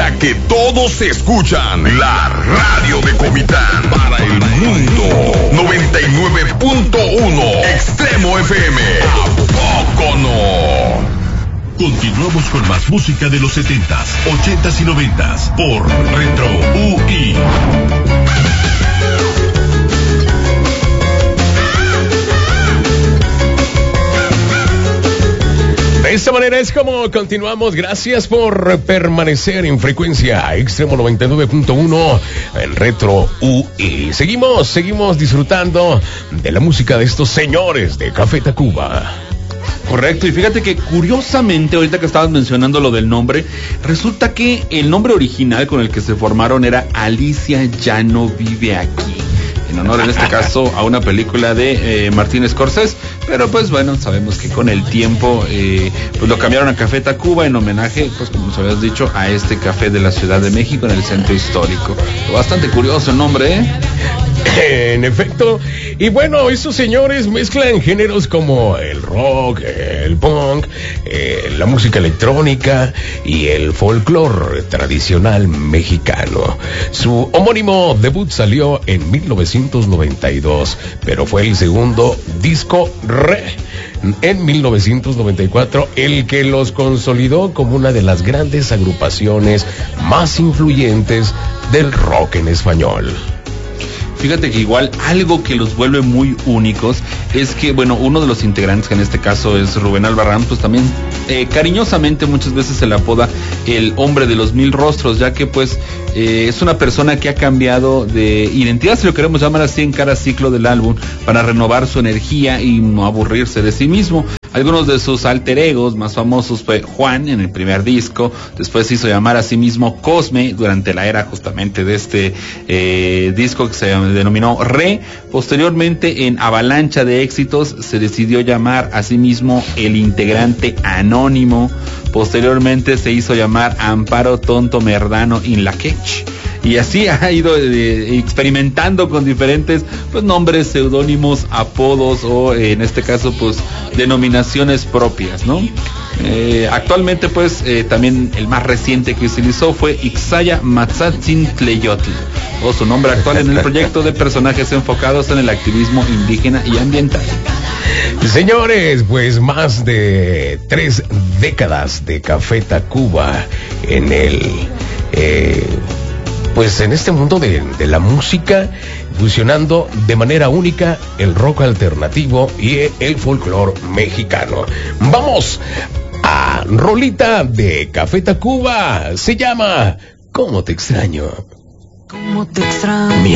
la que todos escuchan, la radio de Comitán para el mundo. 99.1 Extremo FM. ¿A poco no? Continuamos con más música de los 70s, 80s y 90s por Retro UI. De esta manera es como continuamos. Gracias por permanecer en frecuencia Extremo 99.1 en Retro UI. Seguimos disfrutando de la música de estos señores de Café Tacuba. Correcto, y fíjate que curiosamente, ahorita que estabas mencionando lo del nombre, resulta que el nombre original con el que se formaron era Alicia Ya No Vive Aquí, en honor en este caso a una película de Martin Scorsese, pero pues bueno, sabemos que con el tiempo pues lo cambiaron a Café Tacuba en homenaje, pues como nos habías dicho, a este café de la Ciudad de México en el centro histórico. Bastante curioso el nombre, ¿eh? En efecto, y bueno, estos señores mezclan géneros como el rock, el punk, la música electrónica y el folclore tradicional mexicano. Su homónimo debut salió en 1992, pero fue el segundo disco en 1994 el que los consolidó como una de las grandes agrupaciones más influyentes del rock en español. Fíjate que igual algo que los vuelve muy únicos es que, bueno, uno de los integrantes, que en este caso es Rubén Albarrán, pues también cariñosamente muchas veces se le apoda el hombre de los 1000 rostros, ya que pues es una persona que ha cambiado de identidad, si lo queremos llamar así, en cada ciclo del álbum para renovar su energía y no aburrirse de sí mismo. Algunos de sus alter egos más famosos fue Juan en el primer disco, después se hizo llamar a sí mismo Cosme durante la era justamente de este disco que se denominó Re. Posteriormente, en avalancha de éxitos, se decidió llamar a sí mismo el integrante Anónimo. Posteriormente se hizo llamar Amparo Tonto Merdano in la Quech. Y así ha ido experimentando con diferentes pues nombres, seudónimos, apodos o en este caso pues denominaciones propias, ¿no? Actualmente pues también el más reciente que utilizó fue Ixaya Matzatzin Tleyotl, o su nombre actual en el proyecto de personajes enfocados en el activismo indígena y ambiental. Señores, pues más de 3 décadas de Café Tacuba en el pues en este mundo de la música, fusionando de manera única el rock alternativo y el folclore mexicano. Vamos a rolita de Café Tacuba, se llama ¿Cómo te extraño? ¿Cómo te extraño?